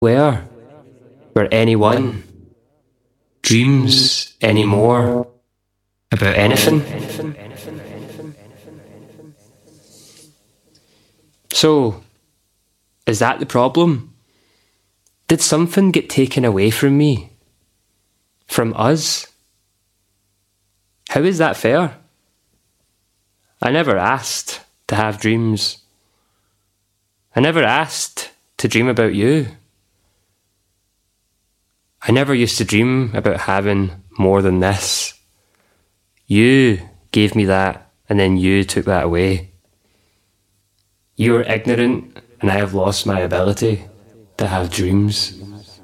where anyone dreams anymore about anything. So, is that the problem? Did something get taken away from me? From us? How is that fair? I never asked to have dreams. I never asked to dream about you. I never used to dream about having more than this. You gave me that, and then you took that away. You are ignorant, and I have lost my ability to have dreams.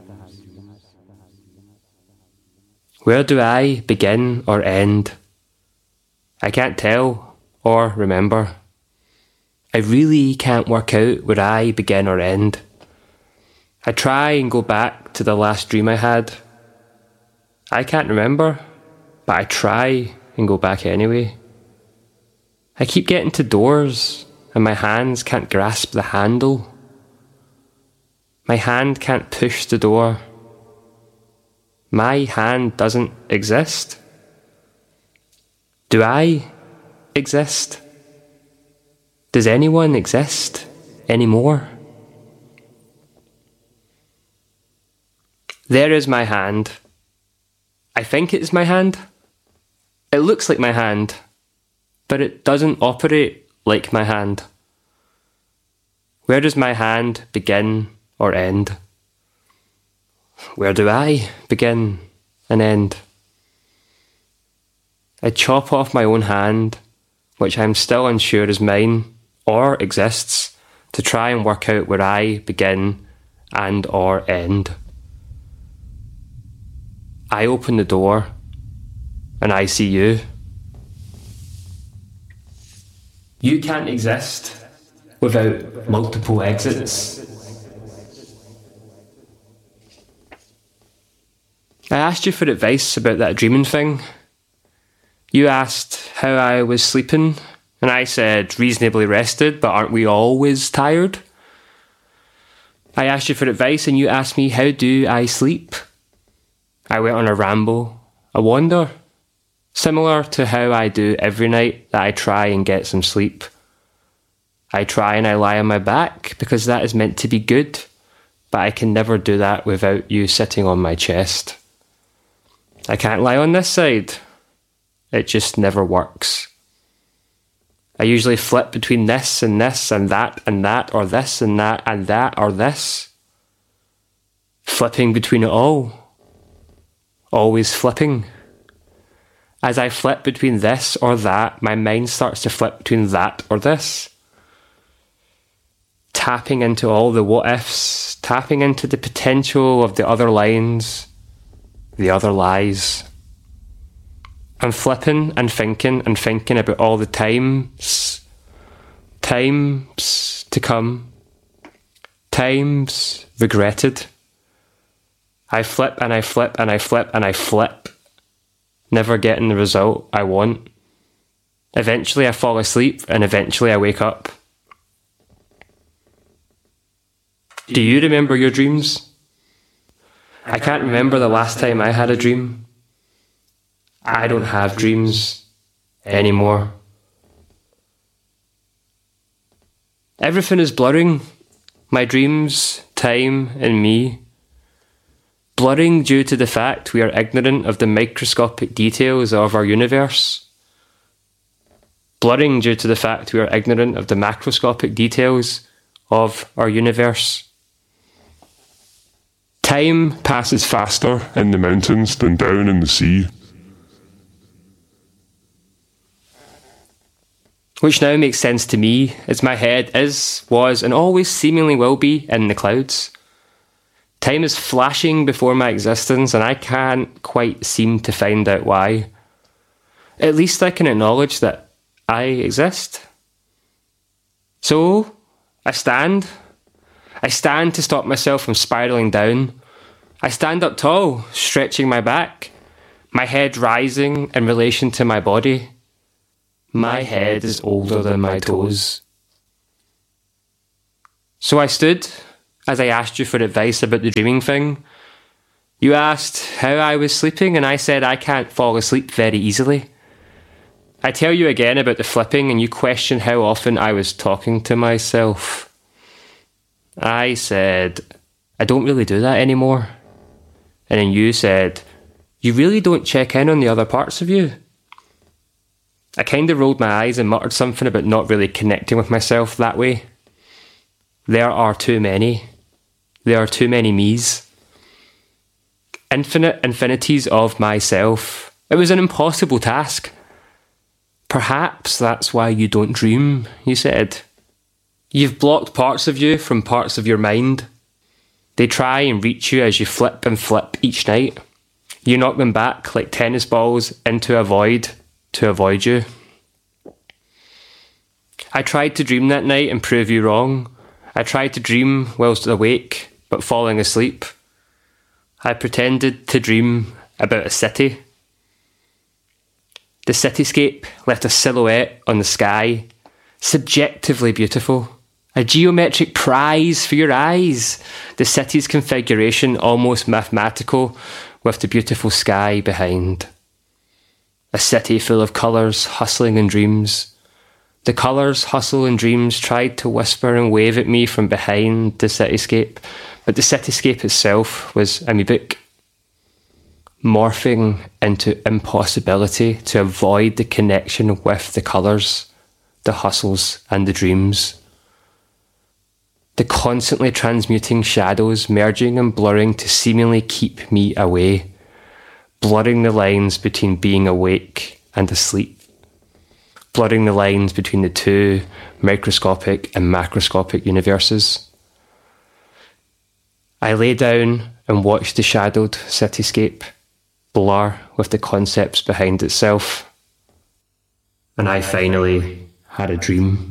Where do I begin or end? I can't tell or remember. I really can't work out where I begin or end. I try and go back to the last dream I had. I can't remember, but I try and go back anyway. I keep getting to doors and my hands can't grasp the handle. My hand can't push the door. My hand doesn't exist. Do I exist? Does anyone exist anymore? There is my hand. I think it's my hand. It looks like my hand, but it doesn't operate like my hand. Where does my hand begin or end? Where do I begin and end? I chop off my own hand, which I'm still unsure is mine or exists, to try and work out where I begin and or end. I open the door and I see you. You can't exist without multiple exits. I asked you for advice about that dreaming thing. You asked how I was sleeping, and I said reasonably rested, but aren't we always tired? I asked you for advice and you asked me, how do I sleep? I went on a ramble, a wander, similar to how I do every night that I try and get some sleep. I try and I lie on my back because that is meant to be good, but I can never do that without you sitting on my chest. I can't lie on this side. It just never works. I usually flip between this and that, or this and that or this. Flipping between it all. Always flipping. As I flip between this or that, my mind starts to flip between that or this. Tapping into all the what ifs, tapping into the potential of the other lines, the other lies. I'm flipping and thinking about all the times to come, times regretted. I flip and I flip and I flip and I flip, never getting the result I want. Eventually I fall asleep and eventually I wake up. Do you remember your dreams? I can't remember the last time I had a dream. I don't have dreams anymore. Everything is blurring. My dreams, time, and me. Blurring due to the fact we are ignorant of the microscopic details of our universe. Blurring due to the fact we are ignorant of the macroscopic details of our universe. Time passes faster in the mountains than down in the sea. Which now makes sense to me, as my head is, was, and always seemingly will be in the clouds. Time is flashing before my existence, and I can't quite seem to find out why. At least I can acknowledge that I exist. So, I stand. I stand to stop myself from spiralling down. I stand up tall, stretching my back, my head rising in relation to my body. My head is older than my toes. So I stood, as I asked you for advice about the dreaming thing. You asked how I was sleeping, and I said I can't fall asleep very easily. I tell you again about the flipping, and you question how often I was talking to myself. I said, I don't really do that anymore. And then you said, you really don't check in on the other parts of you. I kind of rolled my eyes and muttered something about not really connecting with myself that way. There are too many. There are too many me's. Infinite infinities of myself. It was an impossible task. Perhaps that's why you don't dream, you said. You've blocked parts of you from parts of your mind. They try and reach you as you flip and flip each night. You knock them back like tennis balls into a void to avoid you. I tried to dream that night and prove you wrong. I tried to dream whilst awake, but falling asleep. I pretended to dream about a city. The cityscape left a silhouette on the sky, subjectively beautiful. A geometric prize for your eyes. The city's configuration almost mathematical, with the beautiful sky behind. A city full of colours, hustling and dreams. The colours, hustle and dreams tried to whisper and wave at me from behind the cityscape, but the cityscape itself was amoebic, morphing into impossibility to avoid the connection with the colours, the hustles and the dreams. The constantly transmuting shadows merging and blurring to seemingly keep me away, blurring the lines between being awake and asleep, blurring the lines between the two microscopic and macroscopic universes. I lay down and watched the shadowed cityscape blur with the concepts behind itself, and I finally had a dream.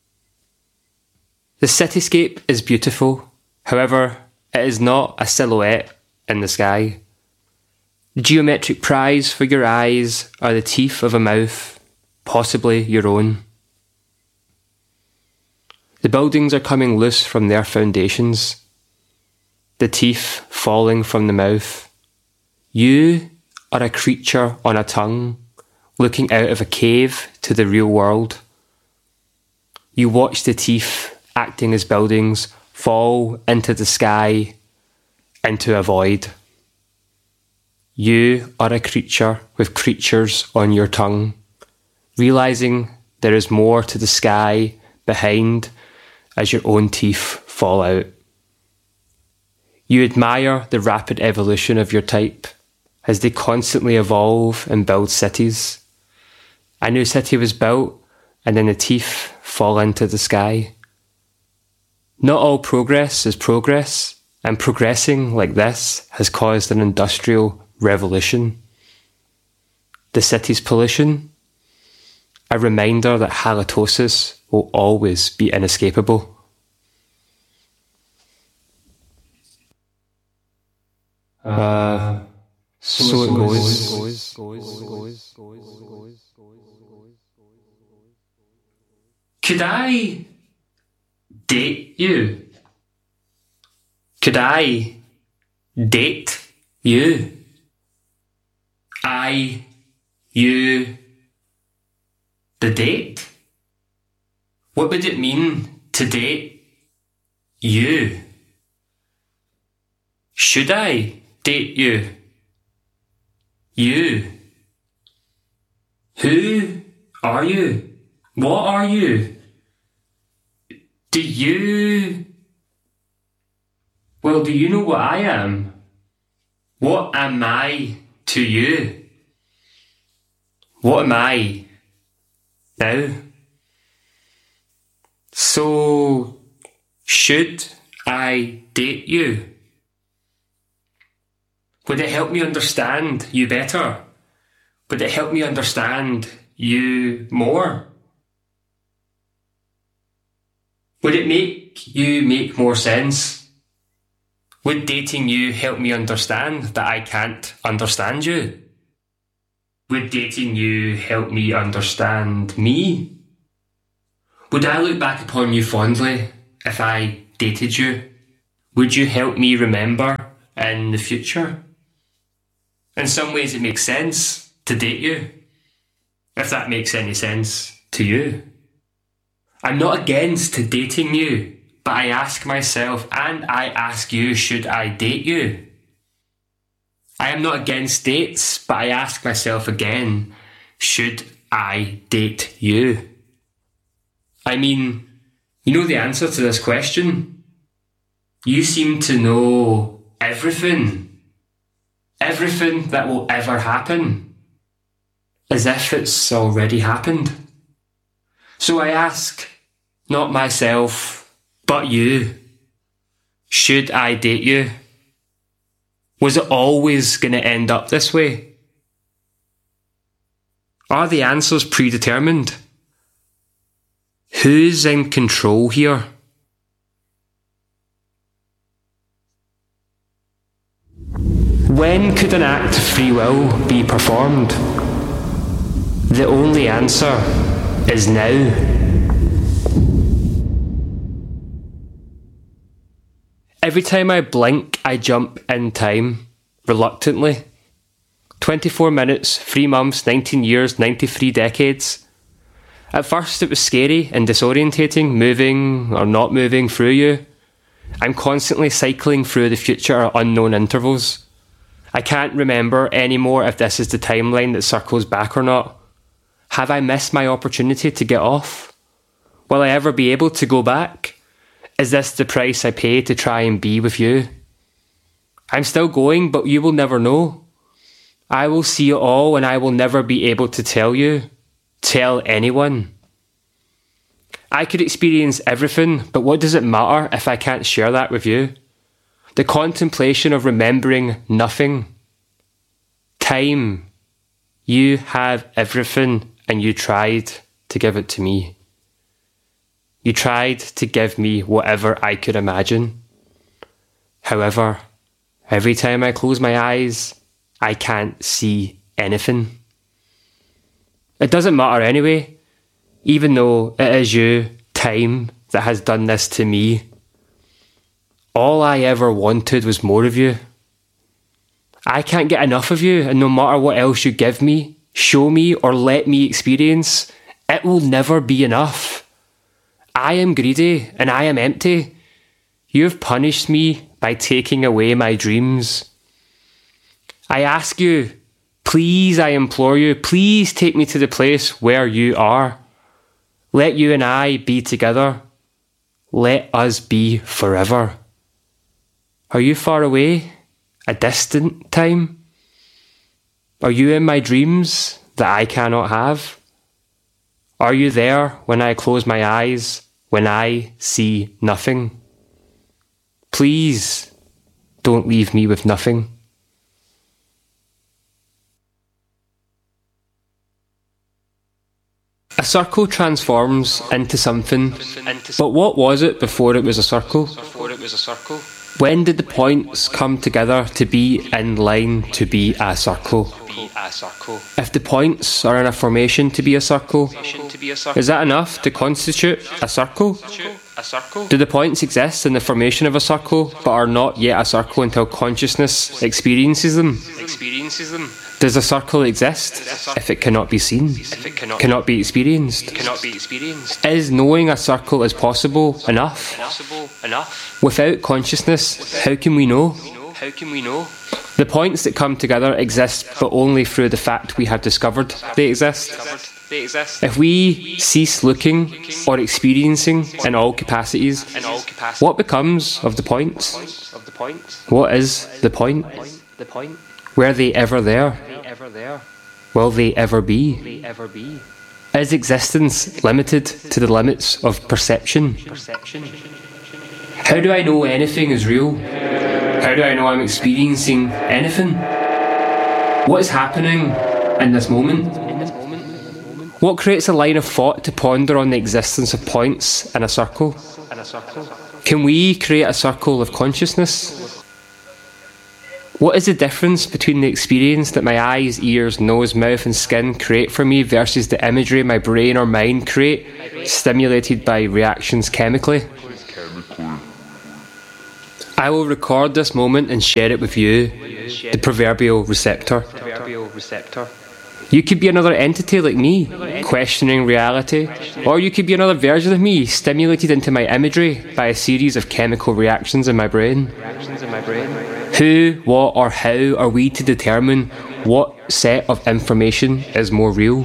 The cityscape is beautiful, however, it is not a silhouette in the sky. The geometric prize for your eyes are the teeth of a mouth, possibly your own. The buildings are coming loose from their foundations, the teeth falling from the mouth. You are a creature on a tongue, looking out of a cave to the real world. You watch the teeth acting as buildings fall into the sky, into a void. You are a creature with creatures on your tongue, realising there is more to the sky behind as your own teeth fall out. You admire the rapid evolution of your type as they constantly evolve and build cities. A new city was built and then the teeth fall into the sky. Not all progress is progress, and progressing like this has caused an industrial revolution. The city's pollution, a reminder that halitosis will always be inescapable. So it goes. Could I date you? Could I date you? I, you, the date? What would it mean to date you? Should I date you? You? Who are you? What are you? Do you know what I am? What am I to you? What am I now? So, should I date you? Would it help me understand you better? Would it help me understand you more? Would it make you make more sense? Would dating you help me understand that I can't understand you? Would dating you help me understand me? Would I look back upon you fondly if I dated you? Would you help me remember in the future? In some ways it makes sense to date you, if that makes any sense to you. I'm not against dating you, but I ask myself and I ask you, should I date you? I am not against dates, but I ask myself again, should I date you? I mean, you know the answer to this question. You seem to know everything. Everything that will ever happen. As if it's already happened. So I ask, not myself, but you. Should I date you? Was it always going to end up this way? Are the answers predetermined? Who's in control here? When could an act of free will be performed? The only answer is now. Every time I blink, I jump in time, reluctantly. 24 minutes, 3 months, 19 years, 93 decades. At first it was scary and disorientating, moving or not moving through you. I'm constantly cycling through the future at unknown intervals. I can't remember anymore if this is the timeline that circles back or not. Have I missed my opportunity to get off? Will I ever be able to go back? Is this the price I pay to try and be with you? I'm still going, but you will never know. I will see it all and I will never be able to tell you. Tell anyone. I could experience everything, but what does it matter if I can't share that with you? The contemplation of remembering nothing. Time. You have everything and you tried to give it to me. You tried to give me whatever I could imagine. However, every time I close my eyes, I can't see anything. It doesn't matter anyway, even though it is you, time, that has done this to me. All I ever wanted was more of you. I can't get enough of you, and no matter what else you give me, show me, or let me experience, it will never be enough. I am greedy, and I am empty. You have punished me by taking away my dreams. I ask you, please, I implore you, please take me to the place where you are. Let you and I be together. Let us be forever. Are you far away? A distant time? Are you in my dreams that I cannot have? Are you there when I close my eyes, when I see nothing? Please, don't leave me with nothing. A circle transforms into something, but what was it before it was a circle? When did the points come together to be in line to be a circle? If the points are in a formation to be a circle, is that enough to constitute a circle? Do the points exist in the formation of a circle, but are not yet a circle until consciousness experiences them? Does a circle exist if it cannot be seen, cannot be experienced? Is knowing a circle is possible enough? Without consciousness, how can we know? The points that come together exist, but only through the fact we have discovered they exist. If we cease looking or experiencing in all capacities, what becomes of the points? What is the point? Were they ever there? Will they ever be? Is existence limited to the limits of perception? How do I know anything is real? How do I know I'm experiencing anything? What is happening in this moment? What creates a line of thought to ponder on the existence of points in a circle? Can we create a circle of consciousness? What is the difference between the experience that my eyes, ears, nose, mouth and skin create for me versus the imagery my brain or mind create, stimulated by reactions chemically? I will record this moment and share it with you, the proverbial receptor. You could be another entity like me, questioning reality, or you could be another version of me, stimulated into my imagery by a series of chemical reactions in my brain. Who, what, or how are we to determine what set of information is more real?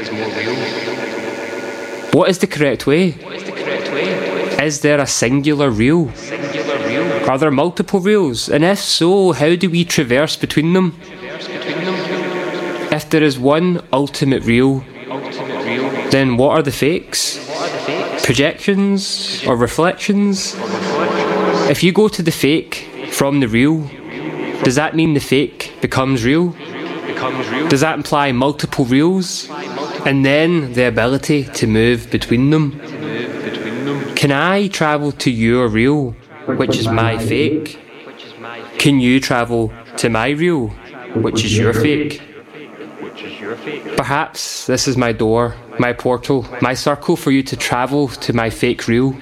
What is the correct way? Is there a singular real? Are there multiple reals? And if so, how do we traverse between them? If there is one ultimate real, then what are the fakes? Projections or reflections? If you go to the fake from the real, does that mean the fake becomes real? Does that imply multiple reals? And then the ability to move between them? Can I travel to your real, which is my fake? Can you travel to my real, which is your fake? Perhaps this is my door, my portal, my circle for you to travel to my fake real.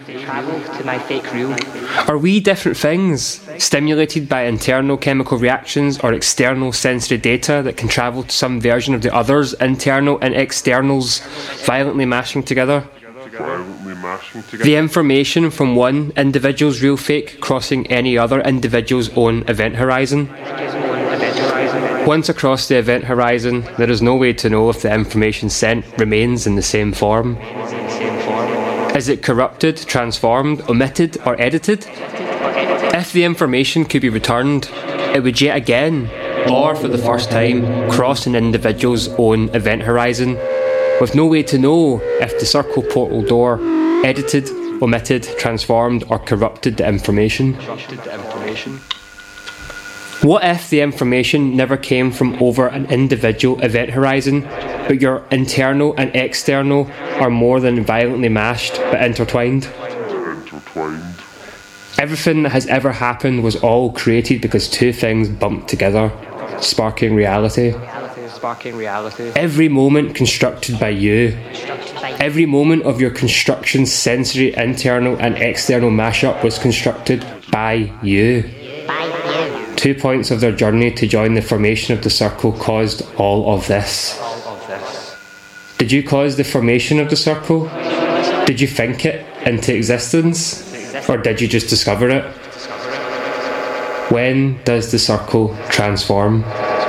Are we different things, stimulated by internal chemical reactions or external sensory data that can travel to some version of the other's internal and externals violently mashing together? The information from one individual's real fake crossing any other individual's own event horizon. Once across the event horizon, there is no way to know if the information sent remains in the same form. Is it corrupted, transformed, omitted, or edited? If the information could be returned, it would yet again, or for the first time, cross an individual's own event horizon, with no way to know if the circle portal door edited, omitted, transformed, or corrupted the information. What if the information never came from over an individual event horizon, but your internal and external are more than violently mashed but intertwined? Everything that has ever happened was all created because two things bumped together, sparking reality. Every moment constructed by you. Every moment of your construction's sensory, internal and external mashup was constructed by you. 2 points of their journey to join the formation of the circle caused all of this. Did you cause the formation of the circle? Did you think it into existence? Or did you just discover it? When does the circle transform?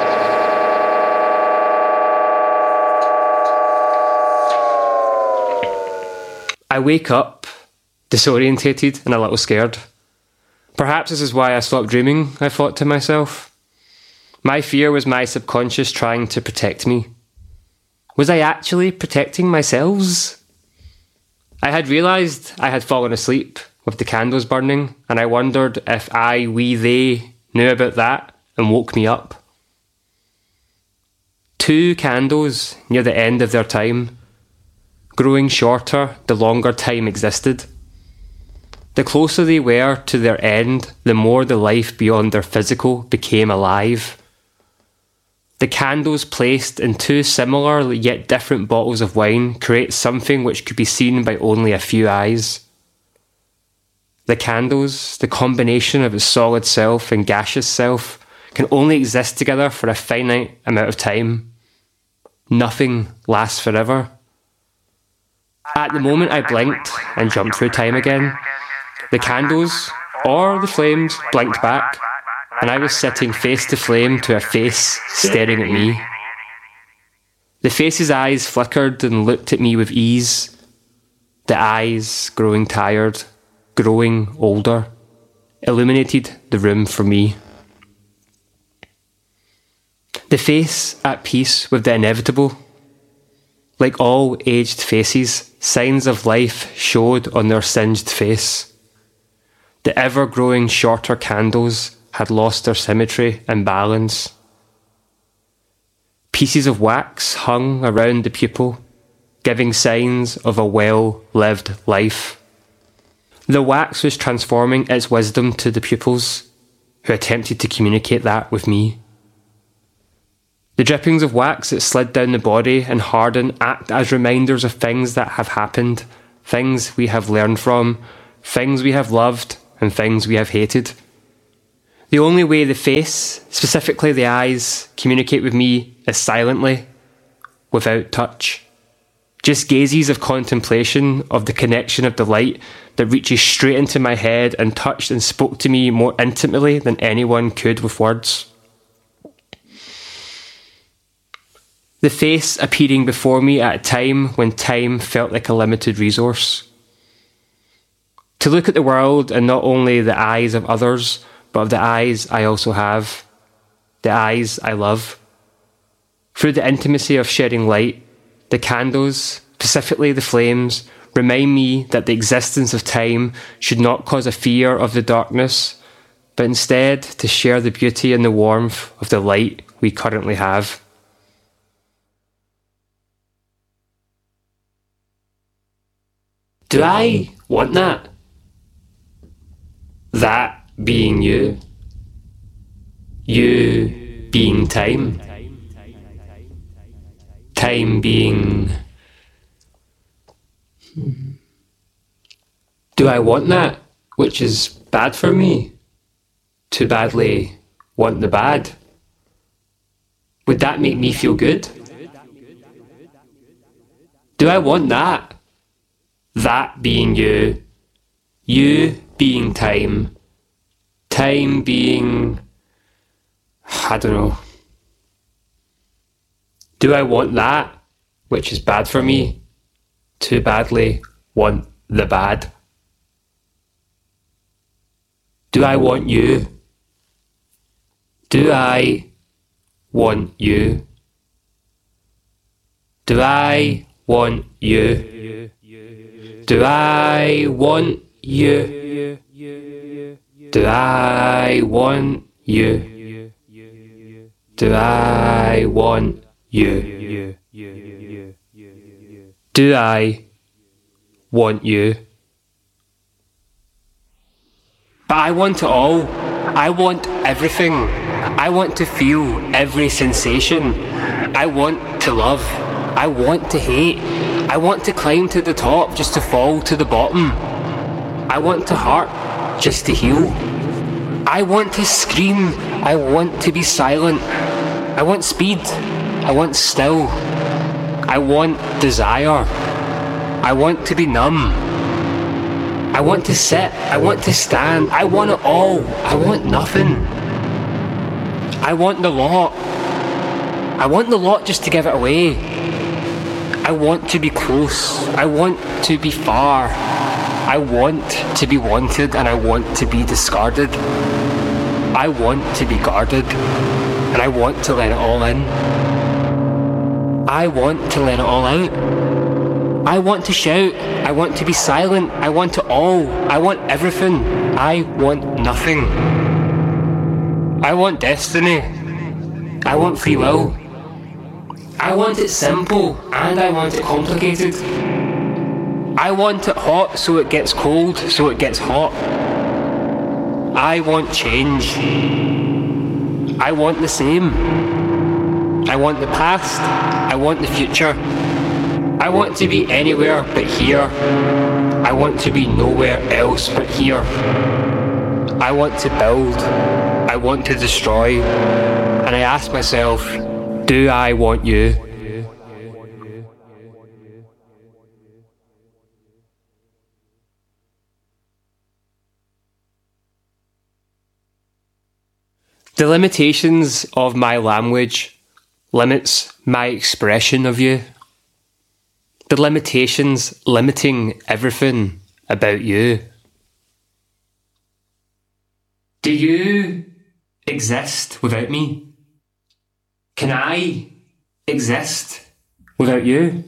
I wake up, disorientated and a little scared. Perhaps this is why I stopped dreaming, I thought to myself. My fear was my subconscious trying to protect me. Was I actually protecting myself? I had realised I had fallen asleep with the candles burning, and I wondered if they knew about that and woke me up. 2 candles near the end of their time, growing shorter the longer time existed. The closer they were to their end, the more the life beyond their physical became alive. The candles placed in 2 similar yet different bottles of wine create something which could be seen by only a few eyes. The candles, the combination of its solid self and gaseous self, can only exist together for a finite amount of time. Nothing lasts forever. At the moment I blinked and jumped through time again. The candles, or the flames, blinked back, and I was sitting face to flame to a face staring at me. The face's eyes flickered and looked at me with ease. The eyes, growing tired, growing older, illuminated the room for me. The face at peace with the inevitable. Like all aged faces, signs of life showed on their singed face. The ever-growing shorter candles had lost their symmetry and balance. Pieces of wax hung around the pupil, giving signs of a well-lived life. The wax was transforming its wisdom to the pupils, who attempted to communicate that with me. The drippings of wax that slid down the body and hardened act as reminders of things that have happened, things we have learned from, things we have loved, and things we have hated. The only way the face, specifically the eyes, communicate with me is silently, without touch. Just gazes of contemplation of the connection of the light that reaches straight into my head and touched and spoke to me more intimately than anyone could with words. The face appearing before me at a time when time felt like a limited resource. To look at the world in not only the eyes of others, but of the eyes I also have, the eyes I love. Through the intimacy of shedding light, the candles, specifically the flames, remind me that the existence of time should not cause a fear of the darkness, but instead to share the beauty and the warmth of the light we currently have. Do I want that? That being you. You being time. Time being... Do I want that, which is bad for me? To badly want the bad? Would that make me feel good? Do I want that? That being you. You being time. Time being... I don't know. Do I want that, which is bad for me, to badly want the bad? Do I want you? Do I want you? Do I want you? Do I want you? Do I want you? Do I want you? Do I want you? But I want it all. I want everything. I want to feel every sensation. I want to love. I want to hate. I want to climb to the top just to fall to the bottom. I want to hurt just to heal. I want to scream. I want to be silent. I want speed. I want still. I want desire. I want to be numb. I want to sit. I want to stand. I want it all. I want nothing. I want the lot. I want the lot just to give it away. I want to be close. I want to be far. I want to be wanted and I want to be discarded. I want to be guarded and I want to let it all in. I want to let it all out. I want to shout. I want to be silent. I want it all. I want everything. I want nothing. I want destiny. I want free will. I want it simple and I want it complicated. I want it hot so it gets cold, so it gets hot. I want change. I want the same. I want the past. I want the future. I want to be anywhere but here. I want to be nowhere else but here. I want to build. I want to destroy. And I ask myself, do I want you? The limitations of my language limits my expression of you. The limitations limiting everything about you. Do you exist without me? Can I exist without you?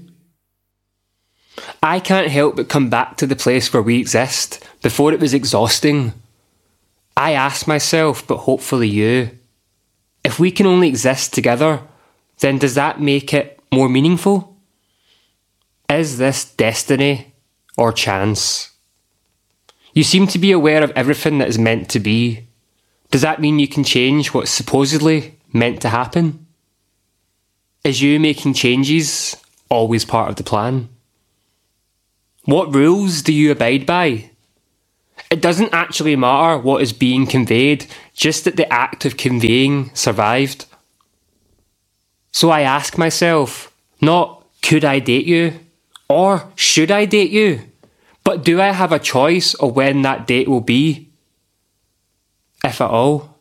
I can't help but come back to the place where we exist before it was exhausting. I ask myself, but hopefully you, if we can only exist together, then does that make it more meaningful? Is this destiny or chance? You seem to be aware of everything that is meant to be. Does that mean you can change what's supposedly meant to happen? Is you making changes always part of the plan? What rules do you abide by? It doesn't actually matter what is being conveyed, just that the act of conveying survived. So I ask myself, not could I date you, or should I date you, but do I have a choice of when that date will be? If at all.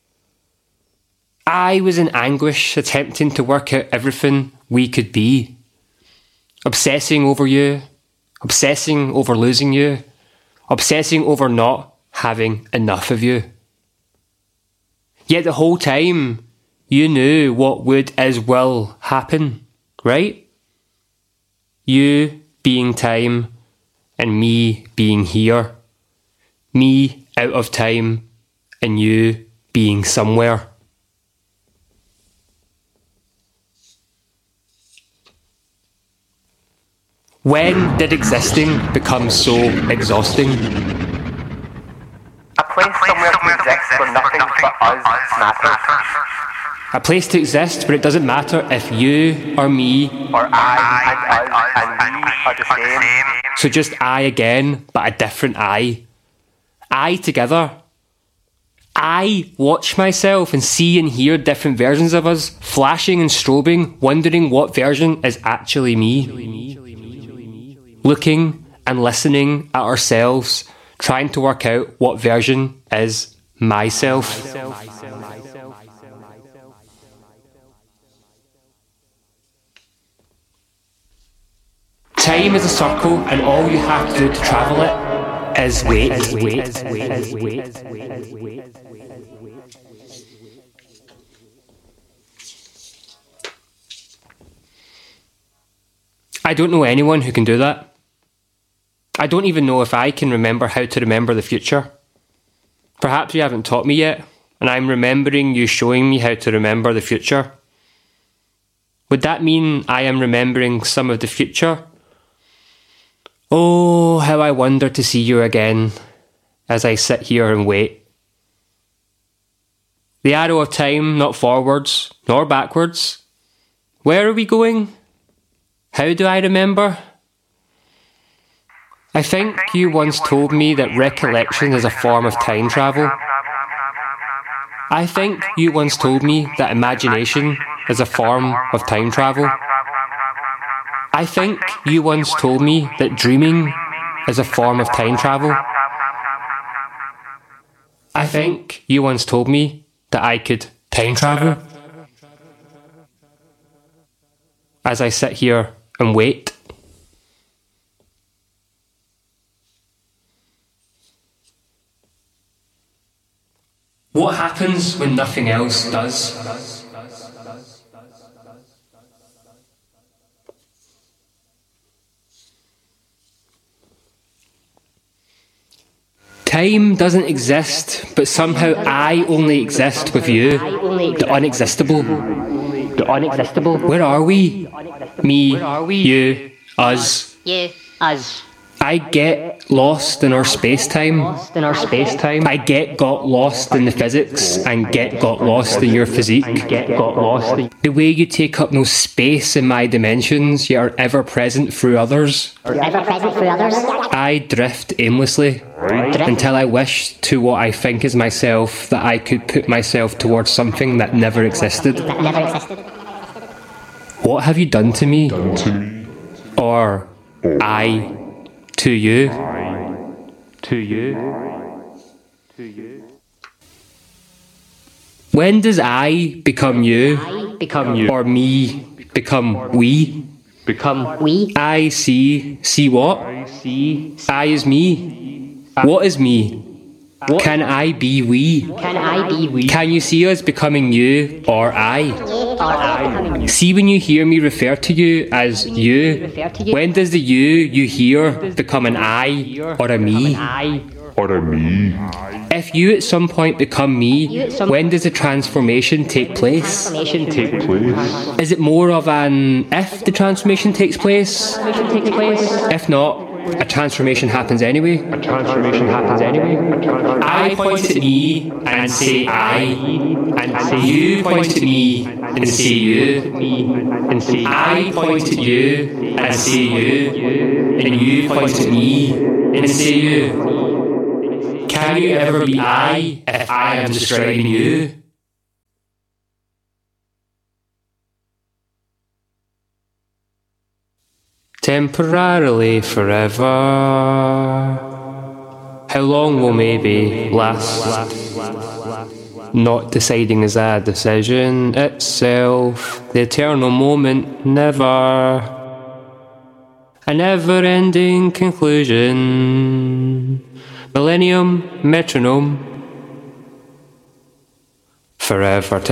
I was in anguish attempting to work out everything we could be. Obsessing over you, obsessing over losing you, obsessing over not having enough of you. Yet the whole time, you knew what would as well happen, right? You being time and me being here. Me out of time and you being somewhere. When did existing become so exhausting? A place somewhere to exist where nothing but us matters. A place to exist where it doesn't matter if you or me Or I and us and we are the same. So just I again, but a different I. I together. I watch myself and see and hear different versions of us, flashing and strobing, wondering what version is actually me. Looking and listening at ourselves, trying to work out what version is myself. Time is a circle, and all you have to do to travel it is wait. I don't know anyone who can do that. I don't even know if I can remember how to remember the future. Perhaps you haven't taught me yet, and I'm remembering you showing me how to remember the future. Would that mean I am remembering some of the future? Oh, how I wonder to see you again as I sit here and wait. The arrow of time, not forwards nor backwards. Where are we going? How do I remember? I think you once told me that recollection is a form of time travel. I think you once told me that imagination is a form of time travel. I think you once told me that dreaming is a form of time travel. I think you once told me that I could time travel. As I sit here and wait. What happens when nothing else does? Time doesn't exist, but somehow I only exist with you. The unexistable. The unexistable. Where are we? Me, you, us. You, us. I get lost in our space-time. I got lost in the physics and got lost in your physique. The way you take up no space in my dimensions, yet are ever present through others. I drift aimlessly until I wish to what I think is myself that I could put myself towards something that never existed. What have you done to me? Or I to you? When does I become you? Or me become we? I see what? I is me. What is me? Can I be we? Can you see us becoming you or I? See when you hear me refer to you as you, when does the you hear become an I or a me? If you at some point become me, when does the transformation take place? Is it more of an if the transformation takes place? If not, a transformation happens anyway. I point at me and say I, and you point at me and say you, I point at you and say you, and you point at me and say you. can you ever be I if I am describing you? Temporarily forever. How long will maybe last? Not deciding is a decision itself. The eternal moment, never. A never-ending conclusion. Millennium metronome. Forever.